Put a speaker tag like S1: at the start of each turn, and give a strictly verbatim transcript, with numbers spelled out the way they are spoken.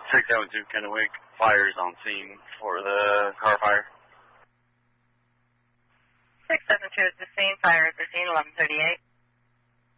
S1: six seven two Kennewick, fires on scene for the car fire.
S2: six seven two is the scene, fire at fifteen eleven thirty-eight.